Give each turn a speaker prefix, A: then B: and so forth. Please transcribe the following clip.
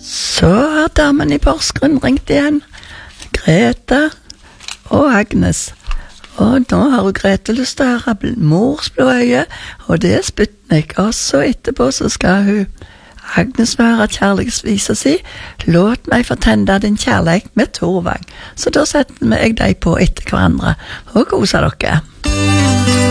A: Så har damen i Porsgrunn ringt igjen. Grete og Agnes. Og nå har hun Grete lyst til å høre mors blå øye, og det er Sputnik. Og så etterpå så skal hun Agnes få høre kjærlighetsvisa si. Låt meg fortende din kjærlighet med Torvang. Så da setter jeg deg på etter hverandre og koser dere.